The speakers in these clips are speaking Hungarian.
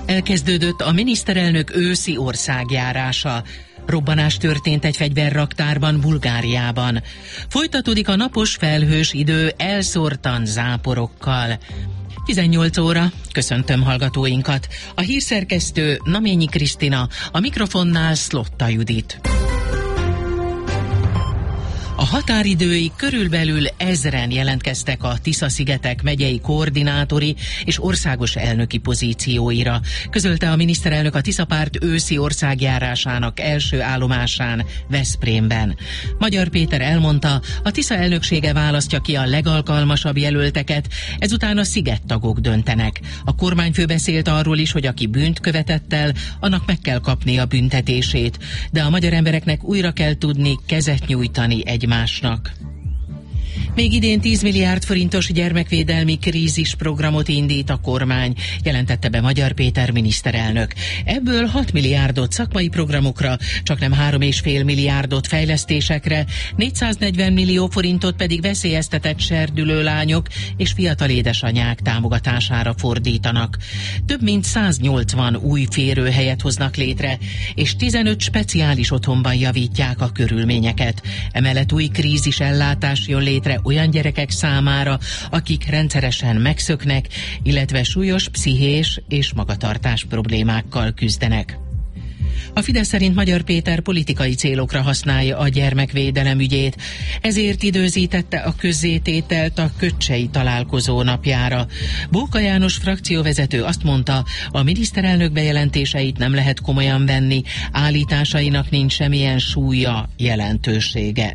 Elkezdődött a miniszterelnök őszi országjárása. Robbanás történt egy fegyverraktárban Bulgáriában. Folytatódik a napos felhős idő elszórtan záporokkal. 18 óra, köszöntöm hallgatóinkat. A hírszerkesztő Naményi Krisztina, a mikrofonnál Szlotta Judit. A határidőig körülbelül 1000-en jelentkeztek a Tisza-szigetek megyei koordinátori és országos elnöki pozícióira, közölte a miniszterelnök a Tisza-párt őszi országjárásának első állomásán, Veszprémben. Magyar Péter elmondta, a Tisza elnöksége választja ki a legalkalmasabb jelölteket, ezután a szigettagok döntenek. A kormányfő beszélt arról is, hogy aki bűnt követett el, annak meg kell kapni a büntetését, de a magyar embereknek újra kell tudni kezet nyújtani egymásnak. Még idén 10 milliárd forintos gyermekvédelmi krízisprogramot indít a kormány, jelentette be Magyar Péter miniszterelnök. Ebből 6 milliárdot szakmai programokra, csaknem 3,5 milliárdot fejlesztésekre, 440 millió forintot pedig veszélyeztetett serdülő lányok és fiatal édesanyák támogatására fordítanak. Több mint 180 új férőhelyet hoznak létre, és 15 speciális otthonban javítják a körülményeket. Emellett új krízisellátás jön létre olyan gyerekek számára, akik rendszeresen megszöknek, illetve súlyos pszichés és magatartás problémákkal küzdenek. A Fidesz szerint Magyar Péter politikai célokra használja a gyermekvédelem ügyét, ezért időzítette a közzétételt a köcsei találkozó napjára. Bóka János frakcióvezető azt mondta, a miniszterelnök bejelentéseit nem lehet komolyan venni, állításainak nincs semmilyen súlya, jelentősége.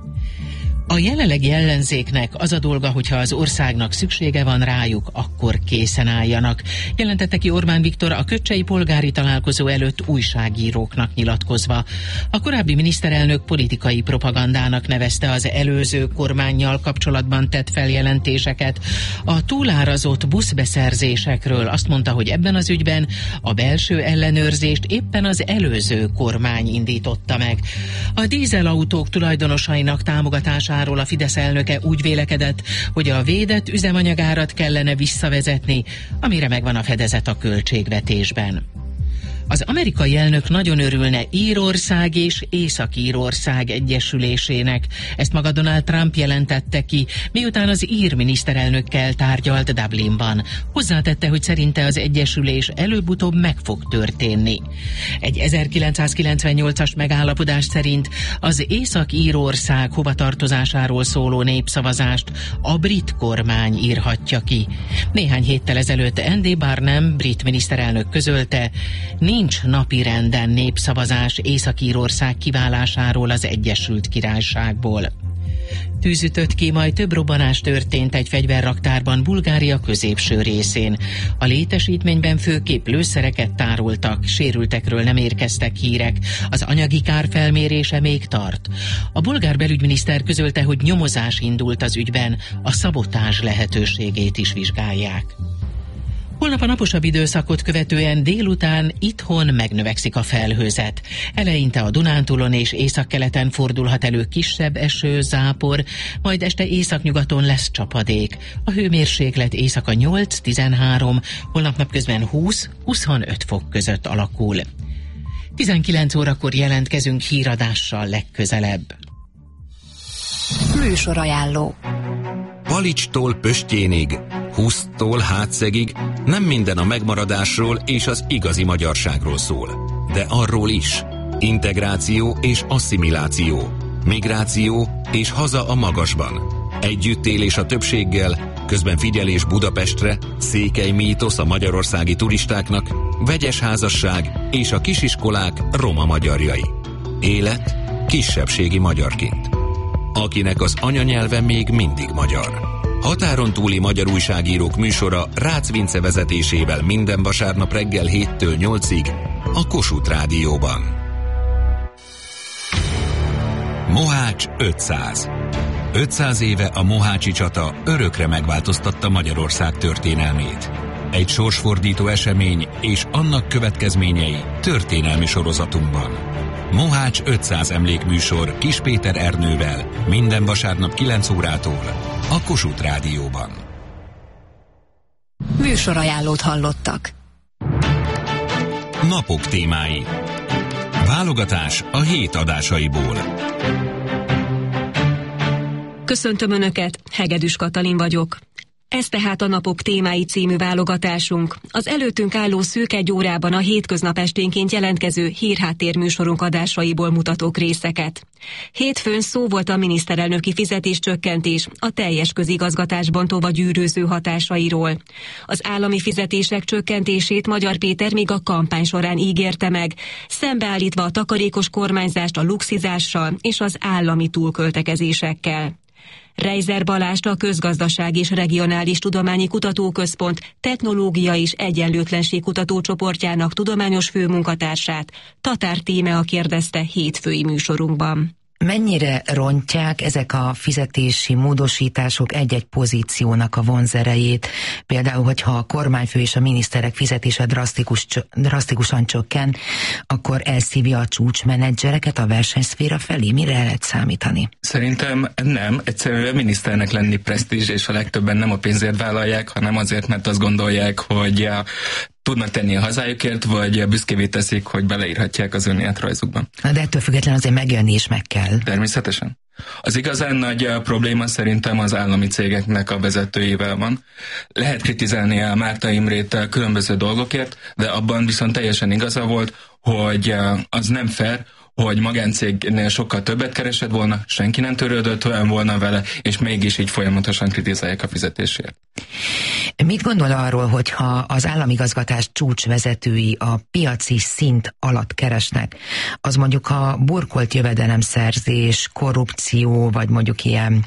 A jelenlegi ellenzéknek az a dolga, hogyha az országnak szüksége van rájuk, akkor készen álljanak, jelentette ki Orbán Viktor a köcsei polgári találkozó előtt újságíróknak nyilatkozva. A korábbi miniszterelnök politikai propagandának nevezte az előző kormánnyal kapcsolatban tett feljelentéseket. A túlárazott buszbeszerzésekről azt mondta, hogy ebben az ügyben a belső ellenőrzést éppen az előző kormány indította meg. A dízelautók tulajdonosainak támogatásáról a Fidesz elnöke úgy vélekedett, hogy a védett üzemanyagárat kellene visszavezetni, amire megvan a fedezet a költségvetésben. Az amerikai elnök nagyon örülne Írország és Észak-Írország egyesülésének. Ezt maga Donald Trump jelentette ki, miután az ír miniszterelnökkel tárgyalt Dublinban. Hozzátette, hogy szerinte az egyesülés előbb-utóbb meg fog történni. Egy 1998-as megállapodás szerint az Észak-Írország hovatartozásáról szóló népszavazást a brit kormány írhatja ki. Néhány héttel ezelőtt Andy Barnum brit miniszterelnök közölte, nincs napirenden népszavazás Észak-Írország kiválásáról az Egyesült Királyságból. Tűz ütött ki, majd több robbanás történt egy fegyverraktárban Bulgária középső részén. A létesítményben főképp lőszereket tároltak, sérültekről nem érkeztek hírek, az anyagi kár felmérése még tart. A bolgár belügyminiszter közölte, hogy nyomozás indult az ügyben, a szabotázs lehetőségét is vizsgálják. Holnap a naposabb időszakot követően délután itthon megnövekszik a felhőzet. Eleinte a Dunántúlon és északkeleten fordulhat elő kisebb eső, zápor, majd este északnyugaton lesz csapadék. A hőmérséklet éjszaka 8-13, holnap napközben 20-25 fok között alakul. 19 órakor jelentkezünk híradással legközelebb. Műsorajánló. Palicstól Pöstjénig, Huszttól Hátszegig nem minden a megmaradásról és az igazi magyarságról szól. De arról is. Integráció és asszimiláció, migráció és haza a magasban. Együttélés a többséggel, közben figyelés Budapestre, székely mítosz a magyarországi turistáknak, vegyes házasság és a kisiskolák roma magyarjai. Élet kisebbségi magyarként. Akinek az anyanyelve még mindig magyar. Határon túli magyar újságírók műsora Rácz Vince vezetésével minden vasárnap reggel 7-től 8-ig a Kossuth Rádióban. Mohács 500. 500 éve a mohácsi csata örökre megváltoztatta Magyarország történelmét. Egy sorsfordító esemény és annak következményei történelmi sorozatunkban. Mohács 500 emlékműsor Kis Péter Ernővel minden vasárnap 9 órától a Kossuth Rádióban. Műsorajánlót hallottak. napok témái. Válogatás a hét adásaiból. Köszöntöm Önöket, Hegedűs Katalin vagyok. Ez tehát a Napok témái című válogatásunk. Az előttünk álló szűk egy órában a hétköznap esténként jelentkező hírháttérműsorunk adásaiból mutatók részeket. Hétfőn szó volt a miniszterelnöki fizetéscsökkentés, a teljes közigazgatásban tovagyűrűző hatásairól. Az állami fizetések csökkentését Magyar Péter még a kampány során ígérte meg, szembeállítva a takarékos kormányzást a luxizással és az állami túlköltekezésekkel. Reiser Balást, a Közgazdaság és Regionális Tudományi Kutatóközpont Technológia és Egyenlőtlenség Kutatócsoportjának tudományos főmunkatársát Tatár Tímea kérdezte hétfői műsorunkban. Mennyire rontják ezek a fizetési módosítások egy-egy pozíciónak a vonzerejét? Például, hogyha a kormányfő és a miniszterek fizetése drasztikusan csökken, akkor elszívja a csúcsmenedzsereket a versenyszféra felé? Mire lehet számítani? Szerintem nem. Egyszerűen a miniszternek lenni presztízs, és a legtöbben nem a pénzért vállalják, hanem azért, mert azt gondolják, hogy tudnak tenni a hazájukért, vagy büszkévé teszik, hogy beleírhatják az önéletrajzukban. De ettől függetlenül azért megjönni is meg kell. Természetesen. Az igazán nagy probléma szerintem az állami cégeknek a vezetőivel van. Lehet kritizálni a Márta Imrét különböző dolgokért, de abban viszont teljesen igaza volt, hogy az nem fair, hogy magáncégnél sokkal többet keresett volna, senki nem törődött olyan volna vele, és mégis így folyamatosan kritizálják a fizetésért. Mit gondol arról, hogyha az államigazgatás csúcsvezetői a piaci szint alatt keresnek, az mondjuk a burkolt jövedelemszerzés, korrupció, vagy mondjuk ilyen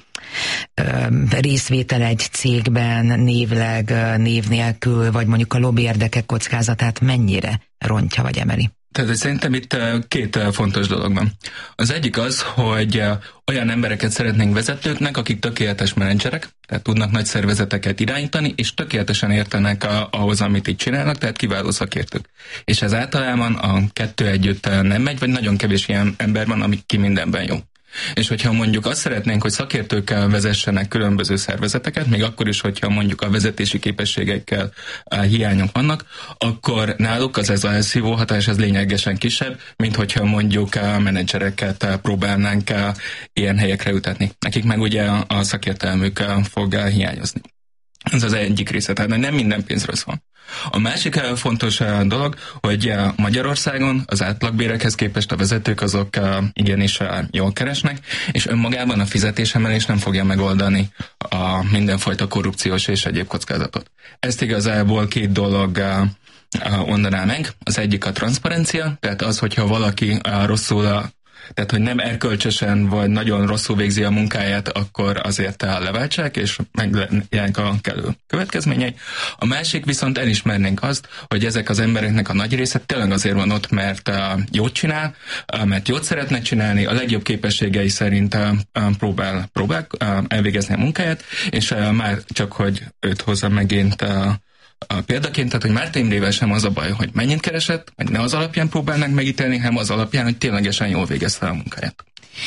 részvétel egy cégben névleg, név nélkül, vagy mondjuk a lobby érdekek kockázatát mennyire rontja vagy emeli? Tehát szerintem itt két fontos dolog van. Az egyik az, hogy olyan embereket szeretnénk vezetőknek, akik tökéletes menedzserek, tehát tudnak nagy szervezeteket irányítani, és tökéletesen értenek ahhoz, amit itt csinálnak, tehát kiváló szakértők. És ez általában a kettő együtt nem megy, vagy nagyon kevés ilyen ember van, ami ki mindenben jó. És hogyha mondjuk azt szeretnénk, hogy szakértőkkel vezessenek különböző szervezeteket, még akkor is, hogyha mondjuk a vezetési képességekkel hiányok vannak, akkor náluk ez a elszívó hatás ez lényegesen kisebb, mint hogyha mondjuk a menedzsereket próbálnánk ilyen helyekre ütetni. Nekik meg ugye a szakértelmük fog hiányozni. Ez az egyik része, tehát nem minden pénzről szól. A másik fontos dolog, hogy Magyarországon az átlagbérekhez képest a vezetők azok igenis jól keresnek, és önmagában a fizetésemelés nem fogja megoldani a mindenfajta korrupciós és egyéb kockázatot. Ezt igazából két dolog mondaná meg. Az egyik a transzparencia, tehát az, hogyha valaki rosszul tehát, hogy nem erkölcsösen vagy nagyon rosszul végzi a munkáját, akkor azért leváltsák, és meglegyenek a kellő következményei. A másik viszont elismernénk azt, hogy ezek az embereknek a nagy része tényleg azért van ott, mert jót csinál, mert jót szeretne csinálni, a legjobb képességei szerint próbál elvégezni a munkáját, és már csak, hogy őt hozza megint a példaként, tehát, hogy Márta Imrével sem az a baj, hogy mennyit keresett, vagy ne az alapján próbálnánk megítélni, hanem az alapján, hogy ténylegesen jól végezte a munkáját.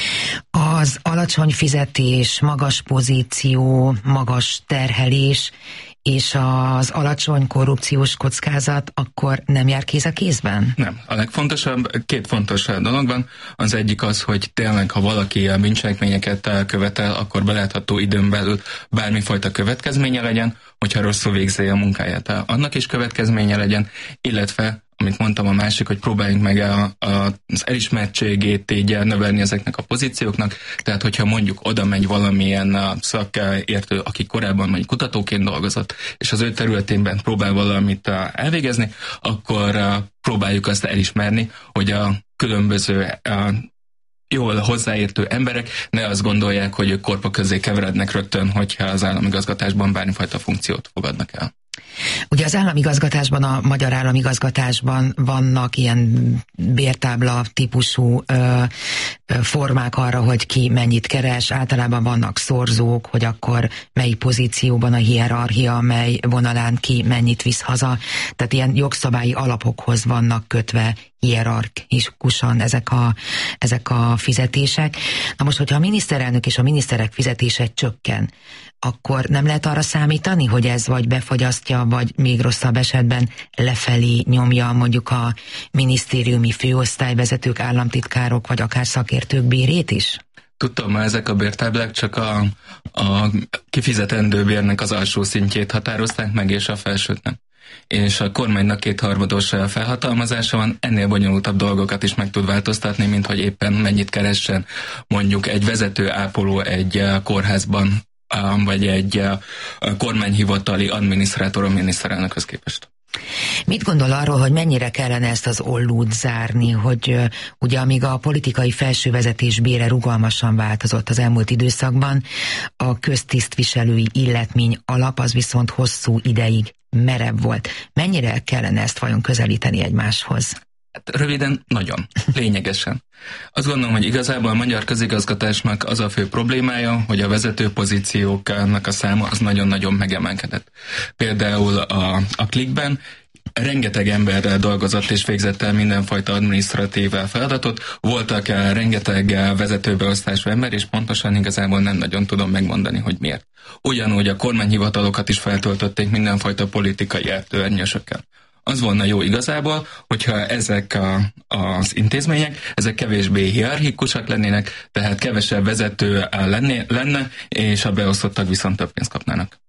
Az alacsony fizetés, magas pozíció, magas terhelés és az alacsony korrupciós kockázat akkor nem jár kéz a kézben? Nem. A legfontosabb, két fontos dolog van. Az egyik az, hogy tényleg, ha valaki a bűncselekményeket követel, akkor belátható időn belül bármifajta következménye legyen, hogyha rosszul végzi a munkáját. Annak is következménye legyen, illetve amit mondtam, a másik, hogy próbáljunk meg az elismertségét így növelni ezeknek a pozícióknak, tehát hogyha mondjuk oda megy valamilyen szakértő, aki korábban mondjuk kutatóként dolgozott, és az ő területében próbál valamit elvégezni, akkor próbáljuk azt elismerni, hogy a különböző jól hozzáértő emberek ne azt gondolják, hogy ők korpa közé keverednek rögtön, hogyha az államigazgatásban bármifajta funkciót fogadnak el. Ugye az államigazgatásban, a magyar államigazgatásban vannak ilyen bértábla típusú formák arra, hogy ki mennyit keres, általában vannak szorzók, hogy akkor mely pozícióban a hierarchia, mely vonalán ki mennyit visz haza, tehát ilyen jogszabályi alapokhoz vannak kötve hierarchikusan ezek a fizetések. Na most, hogyha a miniszterelnök és a miniszterek fizetése csökken, akkor nem lehet arra számítani, hogy ez vagy befagyasztja, vagy még rosszabb esetben lefelé nyomja mondjuk a minisztériumi főosztályvezetők, államtitkárok, vagy akár szakértők bérét is? Tudtam, már ezek a bértáblák csak a kifizetendő bérnek az alsó szintjét határozták meg, és a felsőt nem. És a kormánynak 2/3 felhatalmazása van, ennél bonyolultabb dolgokat is meg tud változtatni, mint hogy éppen mennyit keressen mondjuk egy vezető ápoló egy kórházban, vagy egy kormányhivatali adminisztrátor a miniszterelnökhöz képest. Mit gondol arról, hogy mennyire kellene ezt az ollút zárni, hogy ugye amíg a politikai felsővezetés bére rugalmasan változott az elmúlt időszakban, a köztisztviselői illetmény alap az viszont hosszú ideig merev volt. Mennyire kellene ezt vajon közelíteni egymáshoz? Röviden, nagyon. Lényegesen. Azt gondolom, hogy igazából a magyar közigazgatásnak az a fő problémája, hogy a vezető pozícióknak a száma az nagyon-nagyon megemelkedett. Például a Clickben rengeteg emberrel dolgozott és végzett el mindenfajta adminisztratív feladatot, voltak rengeteg vezetőbeosztású ember, és pontosan igazából nem nagyon tudom megmondani, hogy miért. Ugyanúgy a kormányhivatalokat is feltöltötték mindenfajta politikai erdőernyősökkel. Az volna jó igazából, hogyha ezek az intézmények, ezek kevésbé hierarchikusak lennének, tehát kevesebb vezető lenne, és a beosztottak viszont több pénzt kapnának.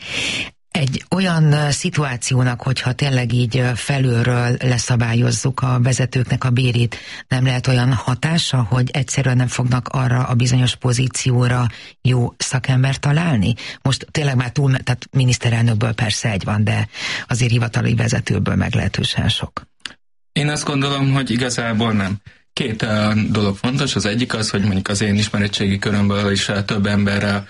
Egy olyan szituációnak, hogyha tényleg így felülről leszabályozzuk a vezetőknek a bérét, nem lehet olyan hatása, hogy egyszerűen nem fognak arra a bizonyos pozícióra jó szakembert találni? Most tényleg már tehát miniszterelnökből persze egy van, de azért hivatali vezetőből meglehetősen sok. Én azt gondolom, hogy igazából nem. Két dolog fontos, az egyik az, hogy mondjuk az én ismeretségi körömből is több ember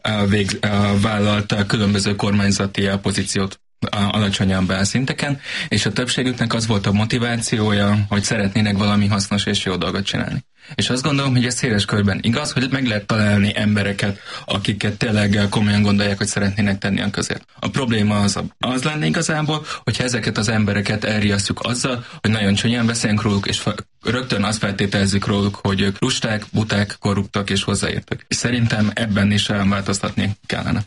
vállalt különböző kormányzati pozíciót alacsonyabb szinteken, és a többségüknek az volt a motivációja, hogy szeretnének valami hasznos és jó dolgot csinálni. És azt gondolom, hogy ez széles körben igaz, hogy meg lehet találni embereket, akiket tényleg komolyan gondolják, hogy szeretnének tenni a közért. A probléma az lenne igazából, hogyha ezeket az embereket elriasztjuk azzal, hogy nagyon csúnyán beszélünk róluk, és rögtön azt feltételezzük róluk, hogy ők lusták, buták, korruptak és hozzáértők. És szerintem ebben is változtatni kellene.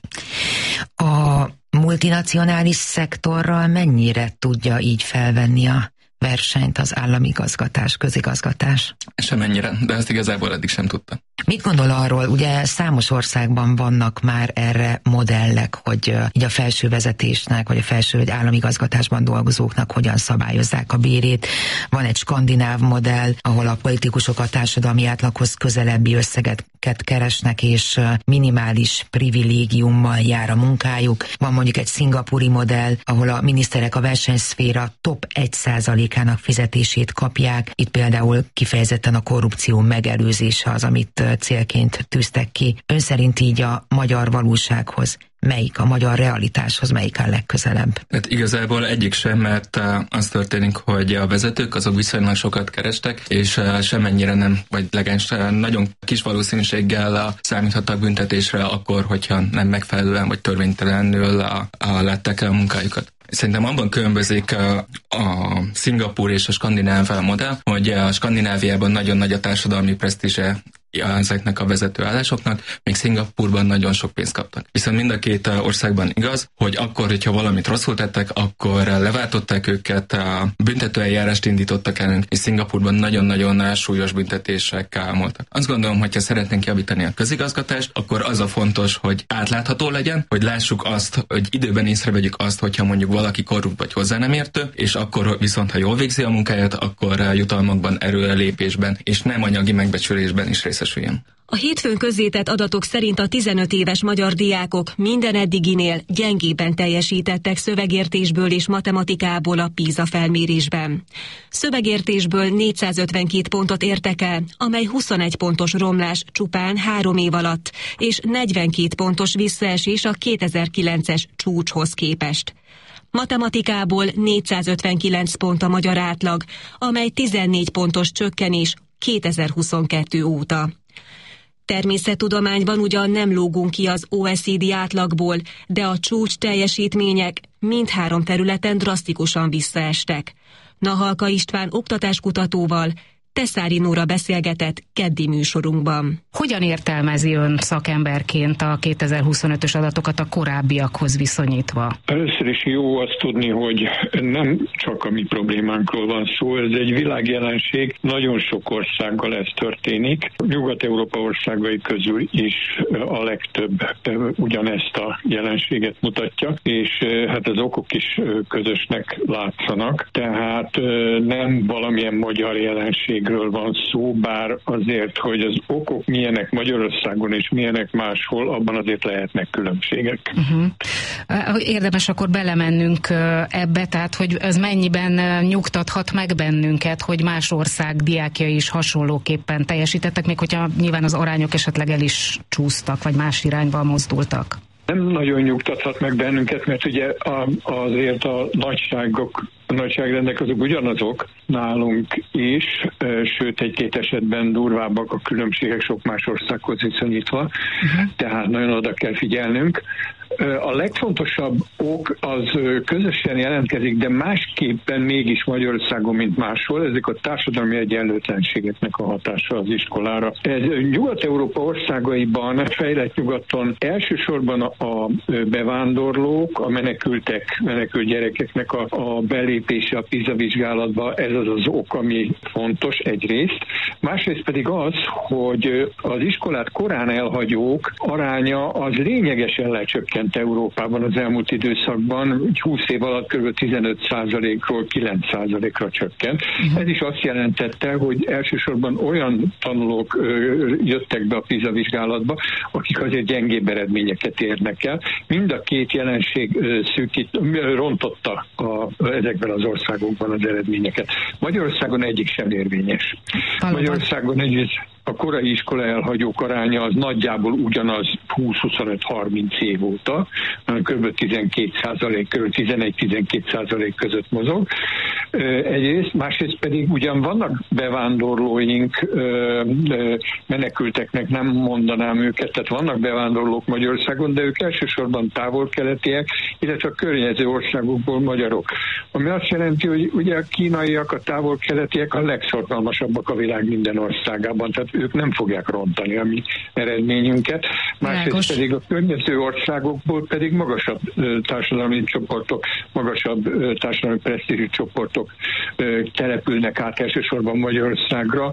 A multinacionális szektorral mennyire tudja így felvenni a versenyt az államigazgatás, közigazgatás? Semennyire, de ezt igazából eddig sem tudtam. Mit gondol arról, ugye számos országban vannak már erre modellek, hogy így a felső vezetésnek, vagy a felső államigazgatásban dolgozóknak hogyan szabályozzák a bérét. Van egy skandináv modell, ahol a politikusok a társadalmi átlaghoz közelebbi összegeket keresnek, és minimális privilégiummal jár a munkájuk. Van mondjuk egy szingapúri modell, ahol a miniszterek a versenyszféra top 1%-ának fizetését kapják. Itt például kifejezetten a korrupció megelőzése az, amit célként tűztek ki. Ön szerint így a magyar valósághoz melyik, a magyar realitáshoz melyik a legközelebb? Hát igazából egyik sem, mert az történik, hogy a vezetők azok viszonylag sokat kerestek, és semennyire nem, vagy legalábbis nagyon kis valószínűséggel számíthattak büntetésre akkor, hogyha nem megfelelően vagy törvénytelenül látták el a munkájukat. Szerintem abban különbözik a Szingapúr és a skandináv modell, hogy a Skandináviában nagyon nagy a társadalmi presztízse ezeknek a vezetőállásoknak, még Szingapúrban nagyon sok pénzt kaptak. Viszont mind a két országban igaz, hogy akkor, hogyha valamit rosszul tettek, akkor leváltották őket, büntetőeljárást indítottak ellenük, és Szingapúrban nagyon-nagyon súlyos büntetések voltak. Azt gondolom, hogyha szeretnénk javítani a közigazgatást, akkor az a fontos, hogy átlátható legyen, hogy lássuk azt, hogy időben észrevegyük azt, hogyha mondjuk valaki korrupt vagy hozzá nem értő, és akkor viszont, ha jól végzi a munkáját, akkor jutalmakban, erőrelépésben és nem anyagi megbecsülésben is részesüljön. A hétfőn közzétett adatok szerint a 15 éves magyar diákok minden eddiginél gyengébben teljesítettek szövegértésből és matematikából a PISA felmérésben. Szövegértésből 452 pontot értek el, amely 21 pontos romlás csupán 3 év alatt, és 42 pontos visszaesés a 2009-es csúcshoz képest. Matematikából 459 pont a magyar átlag, amely 14 pontos csökkenés 2022 óta. Természettudományban ugyan nem lógunk ki az OECD átlagból, de a csúcs teljesítmények mindhárom területen drasztikusan visszaestek. Nahalka István oktatáskutatóval Teszári Nóra beszélgetett keddi műsorunkban. Hogyan értelmezi ön szakemberként a 2025-ös adatokat a korábbiakhoz viszonyítva? Először is jó azt tudni, hogy nem csak a mi problémánkról van szó, ez egy világjelenség, nagyon sok országgal ez történik. Nyugat-Európa országai közül is a legtöbb ugyanezt a jelenséget mutatja, és hát az okok is közösnek látszanak, tehát nem valamilyen magyar jelenség van szó, bár azért, hogy az okok milyenek Magyarországon és milyenek máshol, abban azért lehetnek különbségek. Érdemes akkor belemennünk ebbe, tehát hogy ez mennyiben nyugtathat meg bennünket, hogy más ország diákjai is hasonlóképpen teljesítettek, még hogyha nyilván az arányok esetleg el is csúsztak, vagy más irányba mozdultak. Nem nagyon nyugtathat meg bennünket, mert ugye azért a nagyságrendek azok ugyanazok nálunk is, sőt egy-két esetben durvábbak a különbségek sok más országhoz viszonyítva, tehát nagyon oda kell figyelnünk. A legfontosabb ok az közösen jelentkezik, de másképpen mégis Magyarországon, mint máshol, ezek a társadalmi egyenlőtlenségeknek a hatása az iskolára. Ez Nyugat-Európa országaiban, fejlett nyugaton elsősorban a bevándorlók, a menekült gyerekeknek a belépése a PISA vizsgálatba, ez az ok, ami fontos egyrészt. Másrészt pedig az, hogy az iskolát korán elhagyók aránya az lényegesen lecsökkent Európában az elmúlt időszakban, 20 év alatt kb. 15%-ról 9%-ra csökkent. Ez is azt jelentette, hogy elsősorban olyan tanulók jöttek be a PISA vizsgálatba, akik azért gyengébb eredményeket érnek el. Mind a két jelenség rontotta ezekben az országokban az eredményeket. Magyarországon egyik sem érvényes. Magyarországon a korai iskola elhagyók aránya az nagyjából ugyanaz 20-25-30 év óta, kb. 12%, kb. 11-12% között mozog. Egyrészt, másrészt pedig ugyan vannak bevándorlóink, menekülteknek nem mondanám őket, tehát vannak bevándorlók Magyarországon, de ők elsősorban távol-keletiek, illetve a környező országokból magyarok. Ami azt jelenti, hogy ugye a kínaiak, a távol-keletiek a legszorgalmasabbak a világ minden országában, tehát ők nem fogják rontani a mi eredményünket. Másrészt pedig a környező országokból pedig magasabb társadalmi csoportok, magasabb társadalmi presztízsű csoportok települnek át elsősorban Magyarországra.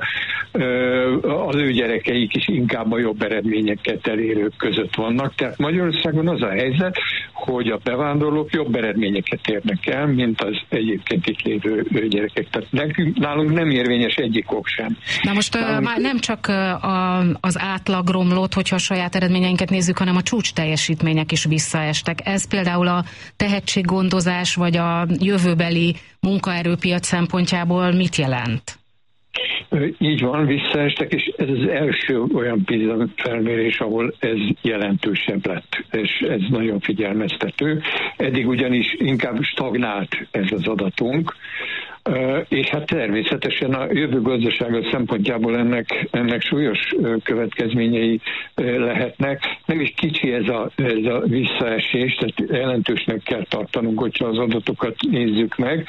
Az ő gyerekeik is inkább a jobb eredményeket elérők között vannak. Tehát Magyarországon az a helyzet, hogy a bevándorlók jobb eredményeket érnek el, mint az egyébként itt lévő gyerekek. Tehát nálunk nem érvényes egyik ok sem. Na most már nem csak az átlag romlott, hogyha a saját eredményeinket nézzük, hanem a csúcs teljesítmények is visszaestek. Ez például a tehetséggondozás vagy a jövőbeli munkaerőpiac szempontjából mit jelent? Így van, visszaestek, és ez az első olyan PISA felmérés, ahol ez jelentősebb lett, és ez nagyon figyelmeztető. Eddig ugyanis inkább stagnált ez az adatunk, és hát természetesen a jövő gazdasága szempontjából ennek súlyos következményei lehetnek. Nem is kicsi ez a visszaesés, tehát jelentősnek kell tartanunk, hogyha az adatokat nézzük meg.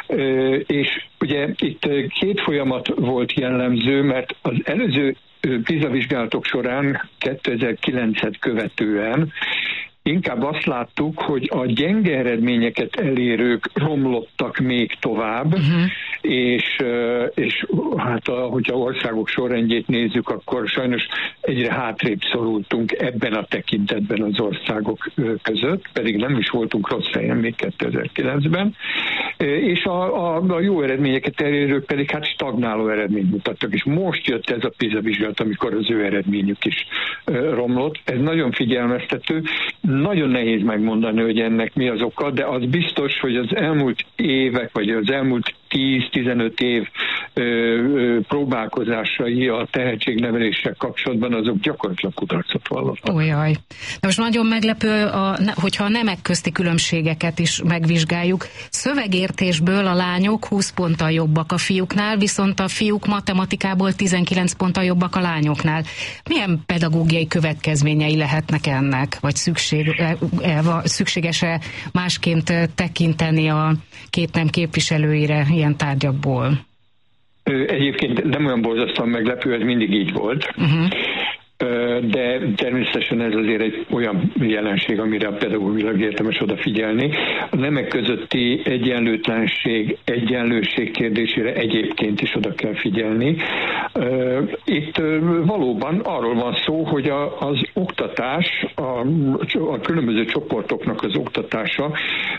És ugye itt két folyamat volt jellemző, mert az előző PISA vizsgálatok során 2009-et követően inkább azt láttuk, hogy a gyenge eredményeket elérők romlottak még tovább, és hát hogyha országok sorrendjét nézzük, akkor sajnos egyre hátrébb szorultunk ebben a tekintetben az országok között, pedig nem is voltunk rossz helyen még 2009-ben, és a jó eredményeket elérők pedig hát stagnáló eredményt mutattak, és most jött ez a PISA vizsgálat, amikor az ő eredményük is romlott. Ez nagyon figyelmeztető. Nagyon nehéz megmondani, hogy ennek mi az oka, de az biztos, hogy az elmúlt évek, vagy az elmúlt 10-15 év próbálkozásai a tehetségneveléssel kapcsolatban, azok gyakorlatilag kudarcot vallottak. Ójaj. De most nagyon meglepő, hogyha a nemek közti különbségeket is megvizsgáljuk. Szövegértésből a lányok 20 ponttal jobbak a fiúknál, viszont a fiúk matematikából 19 ponttal jobbak a lányoknál. Milyen pedagógiai következményei lehetnek ennek? Vagy szükséges-e másként tekinteni a két nem képviselőire ilyen tárgyakból? Egyébként nem olyan borzasztóan meglepő, ez mindig így volt. De természetesen ez azért egy olyan jelenség, amire a pedagógilag érdemes odafigyelni. A nemek közötti egyenlőség kérdésére egyébként is oda kell figyelni. Itt valóban arról van szó, hogy az oktatás, a különböző csoportoknak az oktatása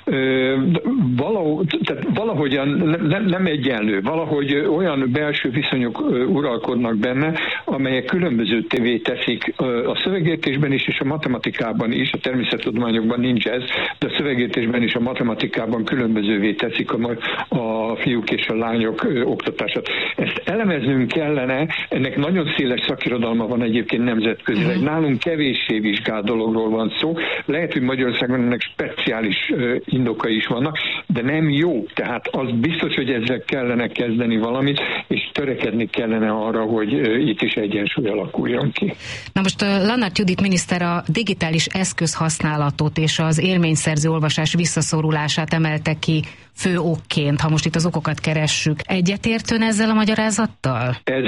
valahogyan nem egyenlő, valahogy olyan belső viszonyok uralkodnak benne, amelyek különbözővé teszik a szövegértésben is, és a matematikában is, a természettudományokban nincs ez, de a szövegértésben is, a matematikában különbözővé teszik a fiúk és a lányok oktatását. Ezt elemeznünk kellene, ennek nagyon széles szakirodalma van egyébként nemzetközileg. Nálunk kevéssé vizsgált dologról van szó, lehet, hogy Magyarországon ennek speciális indokai is vannak, de nem jó. Tehát az biztos, hogy ezzel kellene kezdeni valamit, és törekedni kellene arra, hogy itt is egyensúly alakuljon ki. Na most Lannart Judit miniszter a digitális eszközhasználatot és az élményszerző olvasás visszaszorulását emelte ki fő okként, ha most itt az okokat keressük. Egyetért ön ezzel a magyarázattal? Ez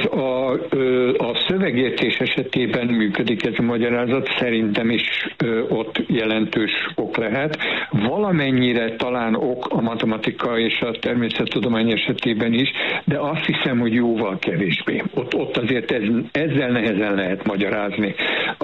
a szövegértés esetében működik ez a magyarázat, szerintem is ott jelentős ok lehet. Valamennyire talán ok a matematika és a természettudomány esetében is, de azt hiszem, hogy jóval kevésbé. Ott azért ezzel nehezen lehet magyarázni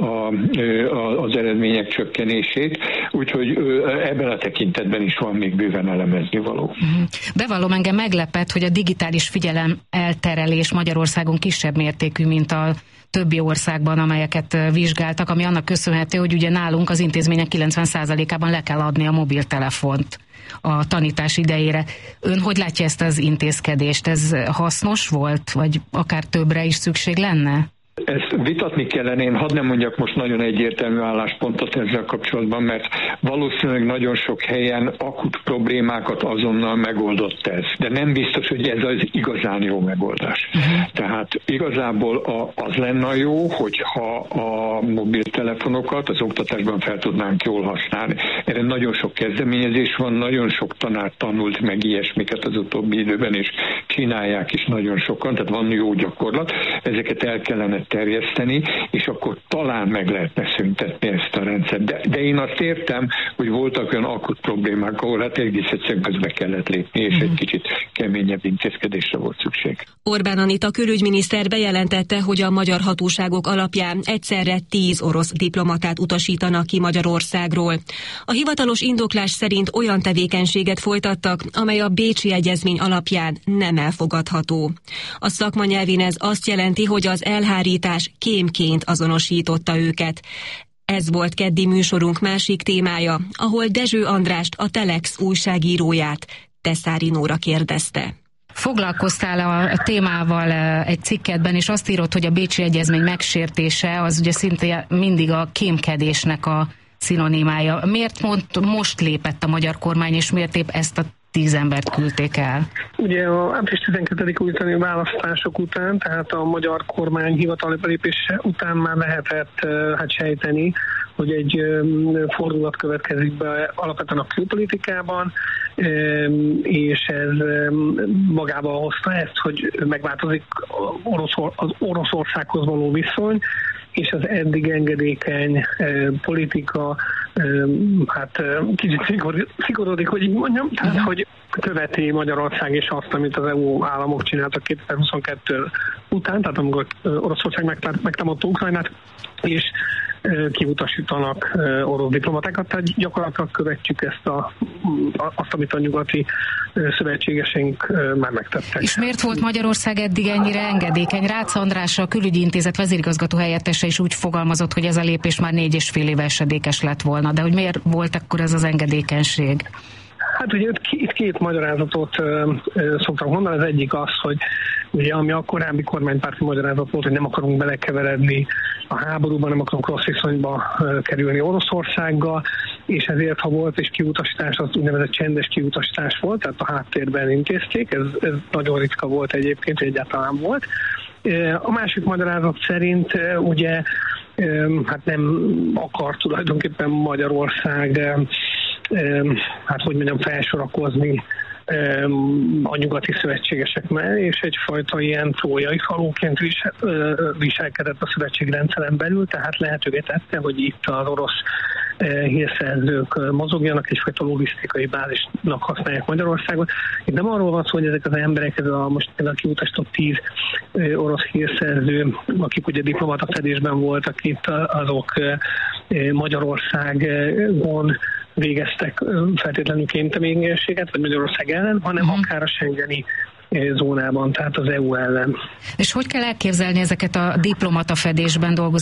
az eredmények csökkenését, úgyhogy ebben a tekintetben is van még bőven elemezni való. Bevallom, engem meglepett, hogy a digitális figyelem elterelés Magyarországon kisebb mértékű, mint a többi országban, amelyeket vizsgáltak, ami annak köszönhető, hogy ugye nálunk az intézmények 90%-ában le kell adni a mobiltelefont a tanítás idejére. Ön hogy látja ezt az intézkedést? Ez hasznos volt, vagy akár többre is szükség lenne? Ezt vitatni kellene, én hadd nem mondjak most nagyon egyértelmű álláspontot ezzel kapcsolatban, mert valószínűleg nagyon sok helyen akut problémákat azonnal megoldott ez, de nem biztos, hogy ez az igazán jó megoldás. Tehát igazából az lenne jó, hogyha a mobiltelefonokat az oktatásban fel tudnánk jól használni. Erre nagyon sok kezdeményezés van, nagyon sok tanár tanult meg ilyesmiket az utóbbi időben, és csinálják is nagyon sokan, tehát van jó gyakorlat, ezeket el kellene terjeszteni, és akkor talán meg lehetne szüntetni ezt a rendszert. De én azt értem, hogy voltak olyan akut problémák, ahol hát egész egyszerűen közbe kellett lépni, és egy kicsit keményebb intézkedésre volt szükség. Orbán Anita külügyminiszter bejelentette, hogy a magyar hatóságok alapján egyszerre 10 orosz diplomatát utasítanak ki Magyarországról. A hivatalos indoklás szerint olyan tevékenységet folytattak, amely a Bécsi Egyezmény alapján nem elfogadható. A szakmanyelvén ez azt jelenti, hogy az elhárítás kémként azonosította őket. Ez volt keddi műsorunk másik témája, ahol Dezső Andrást, a Telex újságíróját Teszári Nóra kérdezte. Foglalkoztál a témával egy cikketben, és azt írott, hogy a Bécsi Egyezmény megsértése az ugye szinte mindig a kémkedésnek a szinonimája. Miért most lépett a magyar kormány, és miért épp ezt a 10 embert küldték el? Ugye a április 12. utáni választások után, tehát a magyar kormány hivatali belépése után már lehetett sejteni, hogy egy fordulat következik be alapvetően a külpolitikában, és ez magával hozta ezt, hogy megváltozik az Oroszországhoz való viszony, és az eddig engedékeny politika kicsit szigorodik, hogy így mondjam, tehát hogy követi Magyarország is azt, amit az EU államok csináltak 2022 után, tehát amikor Oroszország megtámadta Ukrajnát, és kiutasítanak orosz diplomatákat, tehát gyakorlatilag követjük azt, amit a nyugati szövetségeseink már megtettek. És miért volt Magyarország eddig ennyire engedékeny? Rácz András, a Külügyi Intézet vezérigazgató helyettese is úgy fogalmazott, hogy ez a lépés már 4,5 éve esedékes lett volna, de hogy miért volt akkor ez az engedékenység? Hát ugye itt két magyarázatot szoktam mondani. Az egyik az, hogy ugye ami a korábbi kormánypárti magyarázat volt, hogy nem akarunk belekeveredni a háborúban, nem akarunk rossz viszonyba kerülni Oroszországgal, és ezért, ha volt és kiutasítás, az úgynevezett csendes kiutasítás volt, tehát a háttérben intézték, ez nagyon ritka volt egyébként, hogy egyáltalán volt. A másik magyarázat szerint ugye hát nem akar tulajdonképpen Magyarország hát hogy mondjam, felsorakozni a nyugati szövetségesek mellé, és egyfajta ilyen trójai falóként viselkedett a szövetségrendszeren belül, tehát lehetővé tette, hogy itt az orosz hírszerzők mozogjanak, egyfajta logisztikai bázisnak használják Magyarországot. Itt nem arról van szó, hogy ezek az emberek, most például kiutasított 10 orosz hírszerző, akik ugye diplomata fedésben voltak itt, azok Magyarországon végeztek feltétlenül kémtevékenységet, vagy Magyarország ellen, hanem akár a schengeni zónában, tehát az EU ellen. És hogy kell elképzelni ezeket a diplomata fedésben dolgozó